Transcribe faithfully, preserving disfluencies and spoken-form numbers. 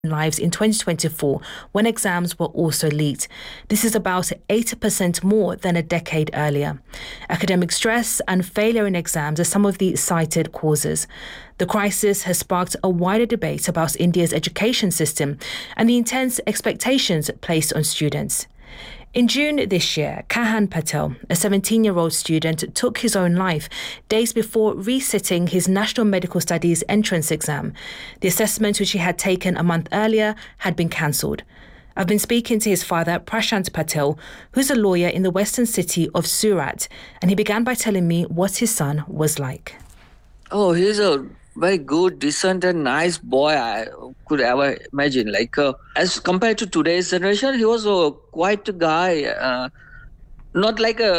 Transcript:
lives in twenty twenty-four when exams were also leaked. This is about eighty percent more than a decade earlier. Academic stress and failure in exams are some of the cited causes. The crisis has sparked a wider debate about India's education system and the intense expectations placed on students. In June this year, Kahan Patel, a seventeen-year-old student, took his own life days before resitting his National Medical Studies entrance exam. The assessment, which he had taken a month earlier, had been cancelled. I've been speaking to his father, Prashant Patel, who's a lawyer in the western city of Surat, and he began by telling me what his son was like. Oh, he's a very good, decent, and nice boy I could ever imagine. Like, uh, as compared to today's generation, he was a quite a guy, uh, not like a